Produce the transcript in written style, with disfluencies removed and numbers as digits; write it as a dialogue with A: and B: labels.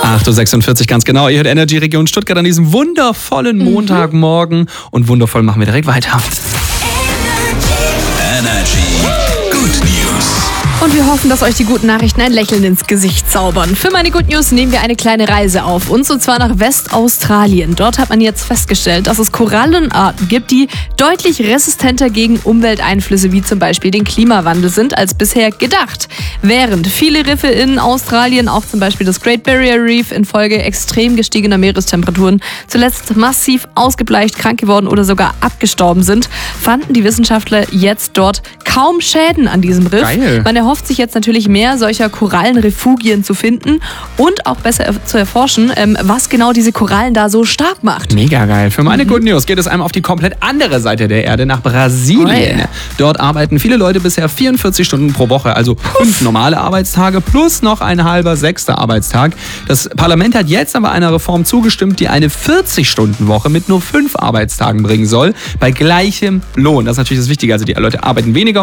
A: 8.46 Uhr ganz genau. Ihr hört Energy Region Stuttgart an diesem wundervollen Montagmorgen. Und wundervoll machen wir direkt weiter.
B: Energy Good News.
C: Und wir hoffen, dass euch die guten Nachrichten ein Lächeln ins Gesicht zaubern. Für meine Good News nehmen wir eine kleine Reise auf uns, und zwar nach Westaustralien. Dort hat man jetzt festgestellt, dass es Korallenarten gibt, die deutlich resistenter gegen Umwelteinflüsse wie zum Beispiel den Klimawandel sind als bisher gedacht. Während viele Riffe in Australien, auch zum Beispiel das Great Barrier Reef, infolge extrem gestiegener Meerestemperaturen zuletzt massiv ausgebleicht, krank geworden oder sogar abgestorben sind, fanden die Wissenschaftler jetzt dort kaum Schäden an diesem Riff.
A: Geil.
C: Man erhofft sich jetzt natürlich mehr solcher Korallenrefugien zu finden und auch besser zu erforschen, was genau diese Korallen da so stark macht.
A: Mega geil. Für meine Good News geht es einmal auf die komplett andere Seite der Erde, nach Brasilien. Dort arbeiten viele Leute bisher 44 Stunden pro Woche, also 5 normale Arbeitstage plus noch ein halber 6. Arbeitstag. Das Parlament hat jetzt aber einer Reform zugestimmt, die eine 40-Stunden-Woche mit nur 5 Arbeitstagen bringen soll, bei gleichem Lohn. Das ist natürlich das Wichtige, also die Leute arbeiten weniger